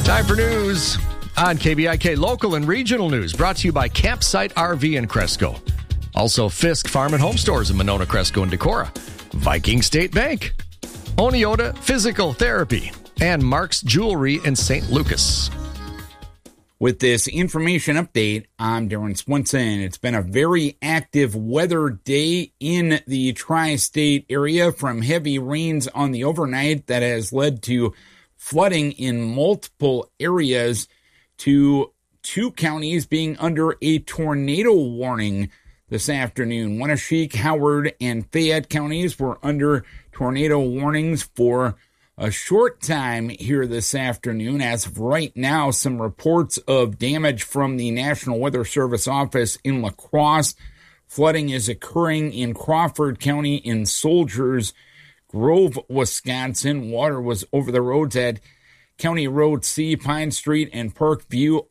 Time for news on KBIK Local and Regional News, brought to you by Campsite RV in Cresco. Also, Fisk Farm and Home Stores in Monona, Cresco, and Decorah. Viking State Bank. Oneota Physical Therapy. And Mark's Jewelry in St. Lucas. With this information update, I'm Darren Swenson. It's been a very active weather day in the tri-state area, from heavy rains on the overnight that has led to flooding in multiple areas to 2 counties being under a tornado warning this afternoon. Wenatchee, Howard, and Fayette counties were under tornado warnings for a short time here this afternoon. As of right now, some reports of damage from the National Weather Service office in La Crosse. Flooding is occurring in Crawford County in Soldiers Grove, Wisconsin. Water was over the roads at County Road C, Pine Street, and Parkview,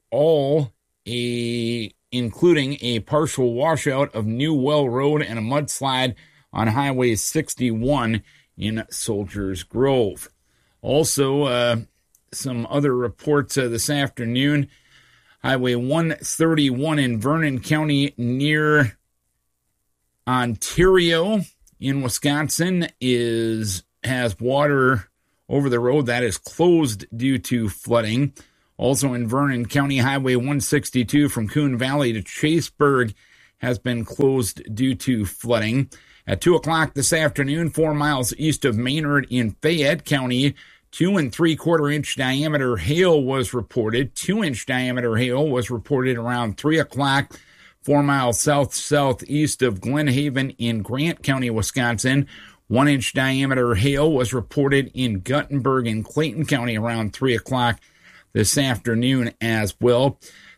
including a partial washout of New Well Road and a mudslide on Highway 61 in Soldiers Grove. Also, some other reports this afternoon. Highway 131 in Vernon County near Ontario in Wisconsin has water over the road that is closed due to flooding. Also in Vernon County, Highway 162 from Coon Valley to Chaseburg has been closed due to flooding. At 2 o'clock this afternoon, 4 miles east of Maynard in Fayette County, 2 3/4 inch diameter hail was reported. 2-inch diameter hail was reported around 3 o'clock, 4 miles southeast of Glen Haven in Grant County, Wisconsin. 1-inch diameter hail was reported in Guttenberg and Clayton County around 3 o'clock this afternoon as well.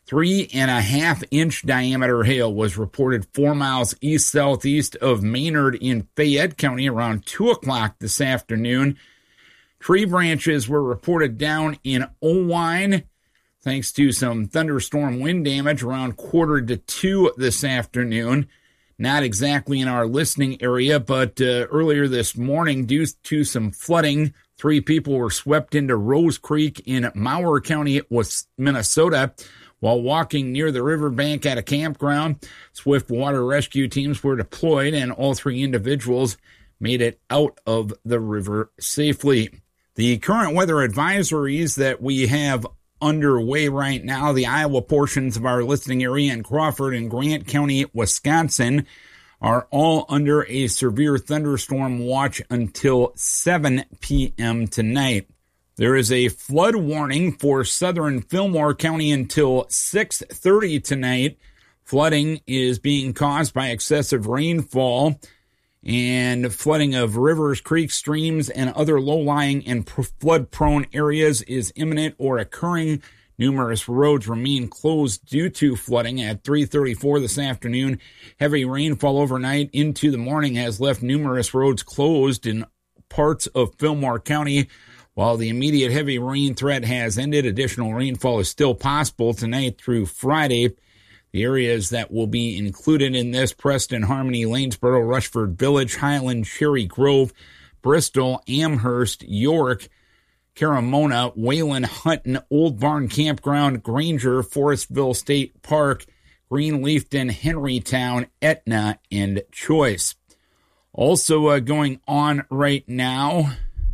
3.5-inch diameter hail was reported 4 miles east-southeast of Maynard in Fayette County around 2 o'clock this afternoon. Tree branches were reported down in Owine, thanks to some thunderstorm wind damage around 1:45 this afternoon. Not exactly in our listening area, but earlier this morning, due to some flooding, 3 people were swept into Rose Creek in Mower County, Minnesota, while walking near the riverbank at a campground. Swift water rescue teams were deployed, and all 3 individuals made it out of the river safely. The current weather advisories that we have underway right now, the Iowa portions of our listening area in Crawford and Grant County, Wisconsin, are all under a severe thunderstorm watch until 7 p.m. tonight. There is a flood warning for southern Fillmore County until 6:30 tonight. Flooding is being caused by excessive rainfall, and flooding of rivers, creeks, streams, and other low-lying and flood-prone areas is imminent or occurring. Numerous roads remain closed due to flooding. At 3:34 this afternoon, heavy rainfall overnight into the morning has left numerous roads closed in parts of Fillmore County. While the immediate heavy rain threat has ended, additional rainfall is still possible tonight through Friday. The areas that will be included in this: Preston, Harmony, Lanesboro, Rushford Village, Highland, Cherry Grove, Bristol, Amherst, York, Caramona, Wayland, Hutton, Old Barn Campground, Granger, Forestville State Park, Greenleafton, Henrytown, Etna, and Choice. Also going on right now,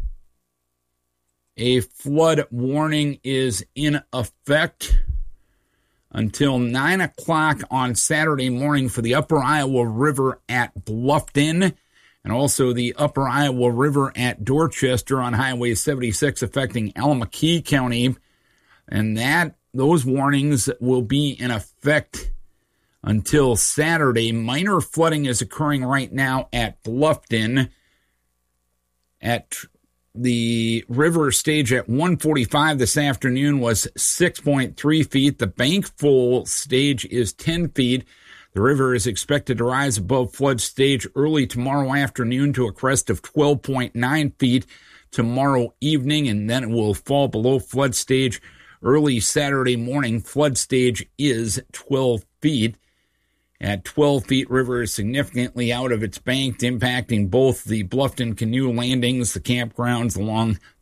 a flood warning is in effect until 9 o'clock on Saturday morning for the Upper Iowa River at Bluffton, and also the Upper Iowa River at Dorchester on Highway 76, affecting Alameda County. And those warnings will be in effect until Saturday. Minor flooding is occurring right now at Bluffton. At the river stage at 1:45 this afternoon was 6.3 feet. The bank full stage is 10 feet. The river is expected to rise above flood stage early tomorrow afternoon to a crest of 12.9 feet tomorrow evening, and then it will fall below flood stage early Saturday morning. Flood stage is 12 feet. At 12 feet, river is significantly out of its bank, impacting both the Bluffton canoe landings, the campgrounds along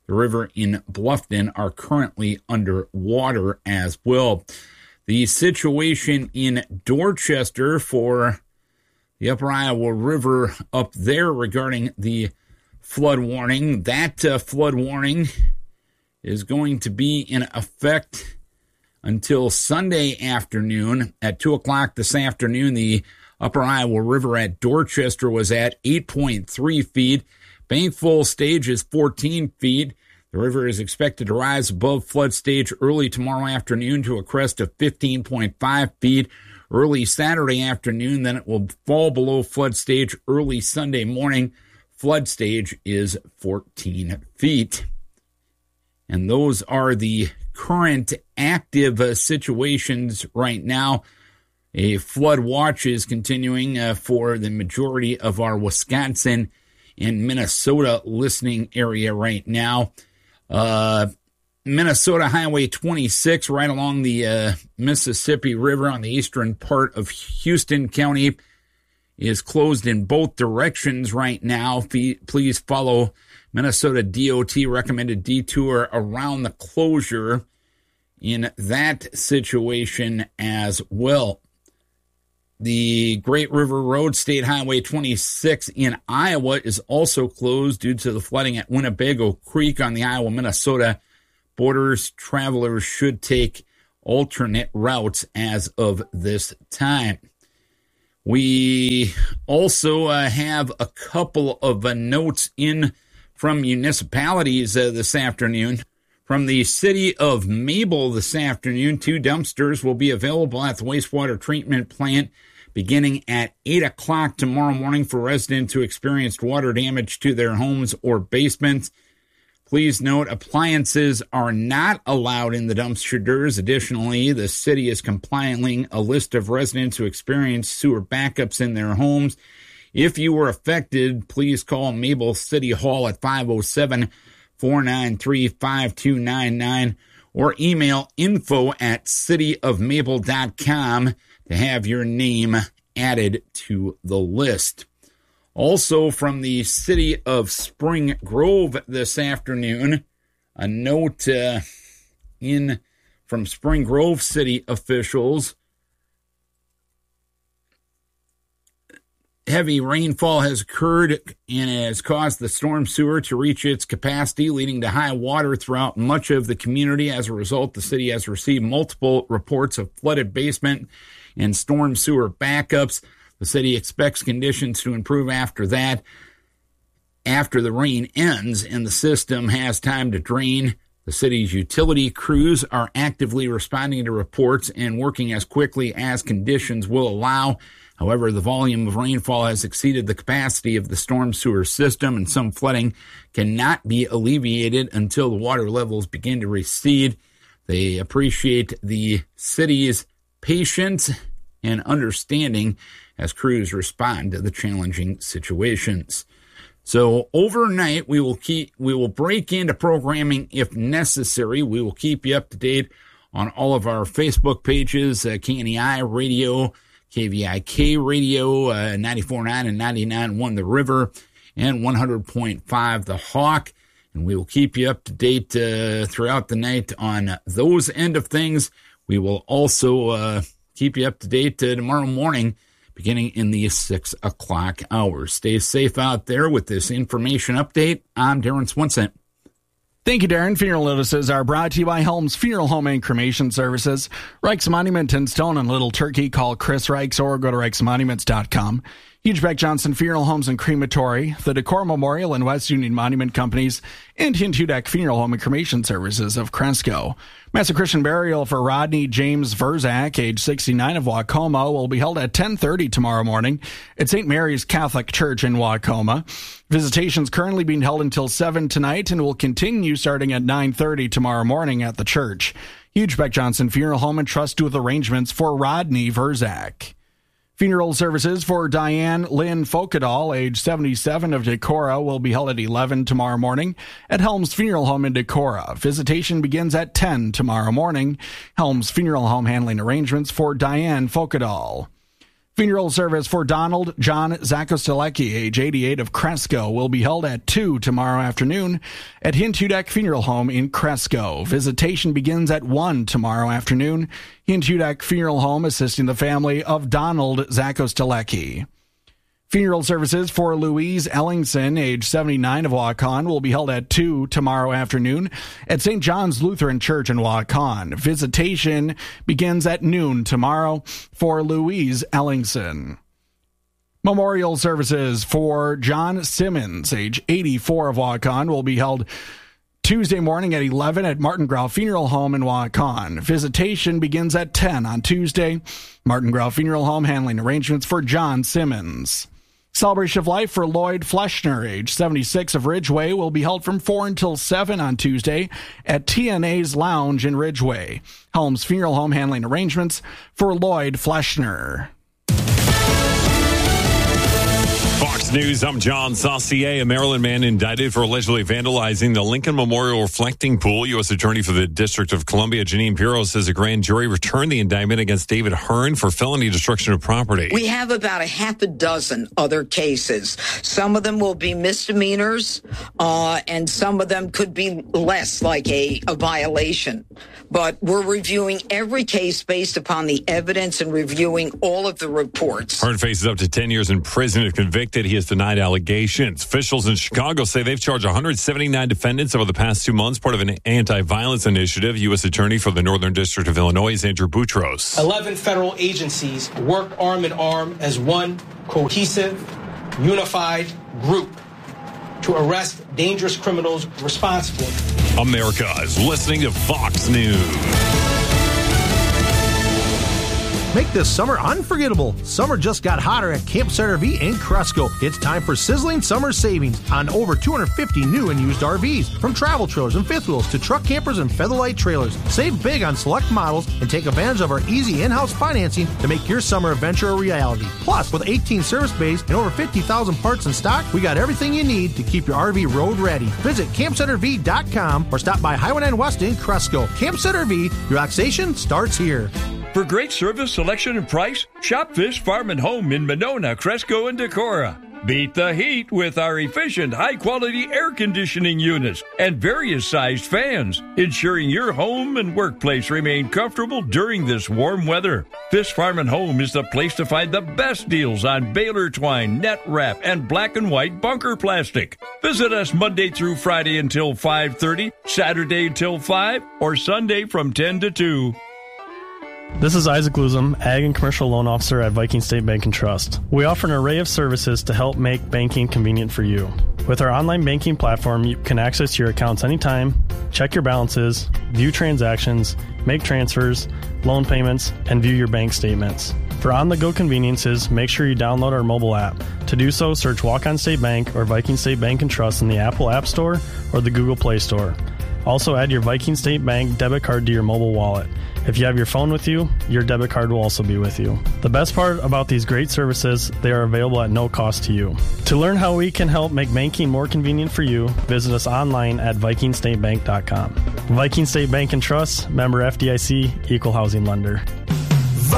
The river in Bluffton are currently underwater as well. The situation in Dorchester for the Upper Iowa River up there regarding the flood warning. That flood warning is going to be in effect until Sunday afternoon at 2 o'clock this afternoon. The Upper Iowa River at Dorchester was at 8.3 feet. Bankfull stage is 14 feet. The river is expected to rise above flood stage early tomorrow afternoon to a crest of 15.5 feet. Early Saturday afternoon, then it will fall below flood stage early Sunday morning. Flood stage is 14 feet. And those are the current active situations right now. A flood watch is continuing for the majority of our Wisconsin and Minnesota listening area right now. Minnesota Highway 26 right along the Mississippi River on the eastern part of Houston County is closed in both directions right now. Please follow Minnesota DOT recommended detour around the closure in that situation as well. The Great River Road, State Highway 26 in Iowa, is also closed due to the flooding at Winnebago Creek on the Iowa-Minnesota borders. Travelers should take alternate routes as of this time. We also have a couple of notes in from municipalities this afternoon. From the city of Mabel this afternoon, 2 dumpsters will be available at the wastewater treatment plant beginning at 8 o'clock tomorrow morning for residents who experienced water damage to their homes or basements. Please note, appliances are not allowed in the dumpsters. Additionally, the city is compiling a list of residents who experienced sewer backups in their homes. If you were affected, please call Mabel City Hall at 507-493-5299 or email info@cityofmabel.com to have your name added to the list. Also from the city of Spring Grove this afternoon, a note from Spring Grove city officials. Heavy rainfall has occurred and has caused the storm sewer to reach its capacity, leading to high water throughout much of the community. As a result, the city has received multiple reports of flooded basement and storm sewer backups. The city expects conditions to improve after that, after the rain ends and the system has time to drain. The city's utility crews are actively responding to reports and working as quickly as conditions will allow. However, the volume of rainfall has exceeded the capacity of the storm sewer system, and some flooding cannot be alleviated until the water levels begin to recede. They appreciate the city's patience and understanding as crews respond to the challenging situations. So overnight, we will break into programming if necessary. We will keep you up to date on all of our Facebook pages, KNEI Radio, KVIK Radio, 94.9 and 99.1 The River, and 100.5 The Hawk. And we will keep you up to date throughout the night on those end of things. We will also keep you up to date tomorrow morning, beginning in the 6 o'clock hour. Stay safe out there with this information update. I'm Darren Swinson. Thank you, Darren. Funeral notices are brought to you by Helms Funeral Home and Cremation Services. Reichs Monument in Stone and Little Turkey. Call Chris Reichs or go to reichsmonuments.com. Hugebeck Johnson Funeral Homes and Crematory, the Decor Memorial and West Union Monument Companies, and Hint Hudak Funeral Home and Cremation Services of Cresco. Mass Christian burial for Rodney James Verzak, age 69 of Wacoma, will be held at 10:30 tomorrow morning at St. Mary's Catholic Church in Wacoma. Visitations currently being held until 7 tonight and will continue starting at 9:30 tomorrow morning at the church. Hugebeck Johnson Funeral Home and Trust with arrangements for Rodney Verzak. Funeral services for Diane Lynn Folkedahl, age 77 of Decorah, will be held at 11 tomorrow morning at Helms Funeral Home in Decorah. Visitation begins at 10 tomorrow morning. Helms Funeral Home handling arrangements for Diane Folkedahl. Funeral service for Donald John Zakostelecki, age 88, of Cresco, will be held at 2 tomorrow afternoon at Hint-Hudak Funeral Home in Cresco. Visitation begins at 1 tomorrow afternoon. Hint-Hudak Funeral Home assisting the family of Donald Zakostelecki. Funeral services for Louise Ellingson, age 79, of Waukon, will be held at 2 tomorrow afternoon at St. John's Lutheran Church in Waukon. Visitation begins at noon tomorrow for Louise Ellingson. Memorial services for John Simmons, age 84, of Waukon, will be held Tuesday morning at 11 at Martin Grau Funeral Home in Waukon. Visitation begins at 10 on Tuesday. Martin Grau Funeral Home handling arrangements for John Simmons. Celebration of Life for Lloyd Fleschner, age 76, of Ridgeway, will be held from 4 until 7 on Tuesday at TNA's Lounge in Ridgeway. Helms Funeral Home handling arrangements for Lloyd Fleschner. Fox News, I'm John Saucier. A Maryland man indicted for allegedly vandalizing the Lincoln Memorial reflecting pool. U.S. Attorney for the District of Columbia, Janine Pirro, says a grand jury returned the indictment against David Hearn for felony destruction of property. We have about a half a dozen other cases. Some of them will be misdemeanors, and some of them could be less, like a violation. But we're reviewing every case based upon the evidence and reviewing all of the reports. Hearn faces up to 10 years in prison if convicted. He has denied allegations. Officials in Chicago say they've charged 179 defendants over the past 2 months, part of an anti-violence initiative. U.S. Attorney for the Northern District of Illinois, Andrew Boutros. 11 federal agencies work arm in arm as one cohesive, unified group to arrest dangerous criminals responsible. America is listening to Fox News. Make this summer unforgettable. Summer just got hotter at Campsite RV in Cresco. It's time for sizzling summer savings on over 250 new and used RVs. From travel trailers and fifth wheels to truck campers and featherlight trailers. Save big on select models and take advantage of our easy in-house financing to make your summer adventure a reality. Plus, with 18 service bays and over 50,000 parts in stock, we got everything you need to keep your RV road ready. Visit CampsiteRV.com or stop by Highway 9 West in Cresco. Campsite RV, relaxation starts here. For great service, selection, and price, shop Fish Farm and Home in Monona, Cresco, and Decorah. Beat the heat with our efficient, high-quality air conditioning units and various sized fans, ensuring your home and workplace remain comfortable during this warm weather. Fish Farm and Home is the place to find the best deals on Baylor twine, net wrap, and black and white bunker plastic. Visit us Monday through Friday until 5:30, Saturday until 5, or Sunday from 10 to 2. This is Isaac Luzum, Ag and Commercial Loan Officer at Viking State Bank and Trust. We offer an array of services to help make banking convenient for you. With our online banking platform, you can access your accounts anytime, check your balances, view transactions, make transfers, loan payments, and view your bank statements. For on-the-go conveniences, make sure you download our mobile app. To do so, search Walk-On State Bank or Viking State Bank and Trust in the Apple App Store or the Google Play Store. Also, add your Viking State Bank debit card to your mobile wallet. If you have your phone with you, your debit card will also be with you. The best part about these great services, they are available at no cost to you. To learn how we can help make banking more convenient for you, visit us online at VikingStateBank.com. Viking State Bank and Trust, member FDIC, equal housing lender.